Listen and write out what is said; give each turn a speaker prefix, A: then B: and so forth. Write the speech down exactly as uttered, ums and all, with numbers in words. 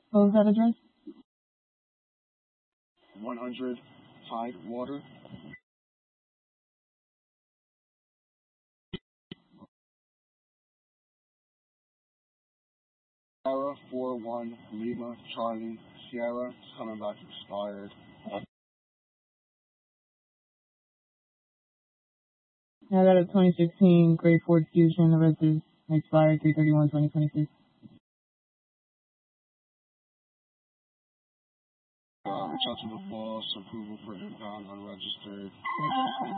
A: What was that address?
B: one hundred Tidewater. Sierra four one Lima Charlie Sierra. It's coming back expired.
A: I got a twenty sixteen grade Ford Fusion. The rest is expired three thirty-one twenty twenty-six.
B: Uh, Chester Falls, approval for impound unregistered.